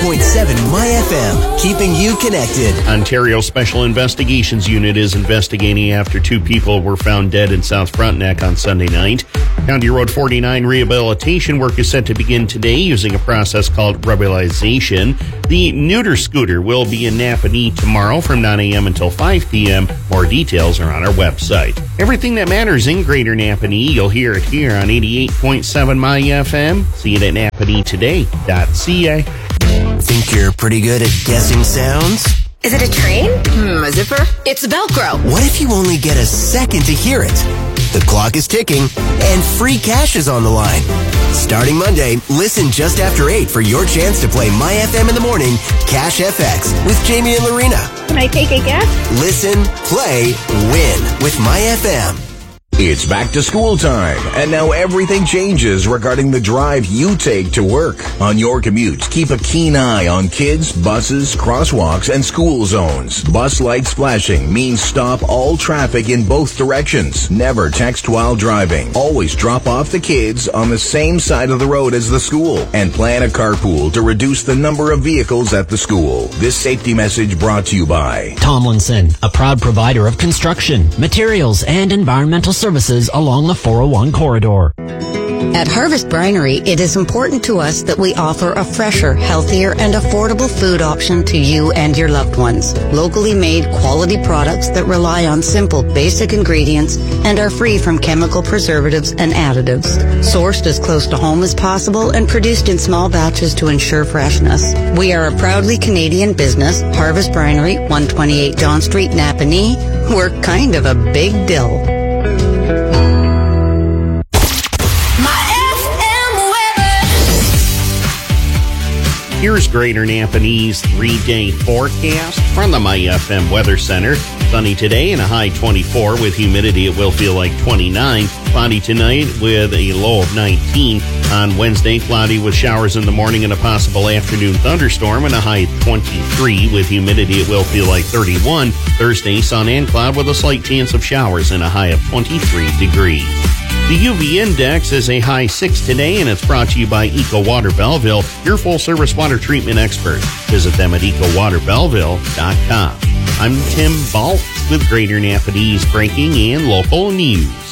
88.7 My FM, keeping you connected. Ontario Special Investigations Unit is investigating after 2 people were found dead in South Frontenac on Sunday night. County Road 49 rehabilitation work is set to begin today using a process called rubberization. The neuter scooter will be in Napanee tomorrow from 9 a.m. until 5 p.m. More details are on our website. Everything that matters in Greater Napanee, you'll hear it here on 88.7 My FM. See it at napaneetoday.ca. Think you're pretty good at guessing sounds? Is it a train? A zipper? It's Velcro. What if you only get a second to hear it? The clock is ticking, and free cash is on the line. Starting Monday, listen just after 8 for your chance to play My FM in the Morning, Cash FX with Jamie and Lorena. Can I take a guess? Listen, play, win with My FM. It's back to school time, and now everything changes regarding the drive you take to work. On your commute, keep a keen eye on kids, buses, crosswalks, and school zones. Bus lights flashing means stop all traffic in both directions. Never text while driving. Always drop off the kids on the same side of the road as the school, and plan a carpool to reduce the number of vehicles at the school. This safety message brought to you by Tomlinson, a proud provider of construction, materials, and environmental services along the 401 corridor. At Harvest Brinery, it is important to us that we offer a fresher, healthier, and affordable food option to you and your loved ones. Locally made quality products that rely on simple, basic ingredients and are free from chemical preservatives and additives. Sourced as close to home as possible and produced in small batches to ensure freshness. We are a proudly Canadian business. Harvest Brinery, 128 John Street, Napanee. We're kind of a big deal. Here's Greater Napanee's 3-day forecast from the My FM Weather Center. Sunny today and a high 24 with humidity. It will feel like 29. Cloudy tonight with a low of 19. On Wednesday, cloudy with showers in the morning and a possible afternoon thunderstorm and a high 23 with humidity. It will feel like 31. Thursday, sun and cloud with a slight chance of showers and a high of 23 degrees. The UV index is a high 6 today, and it's brought to you by Eco Water Belleville, your full-service water treatment expert. Visit them at ecowaterbelleville.com. I'm Tim Balt with Greater Napanee's breaking and local news.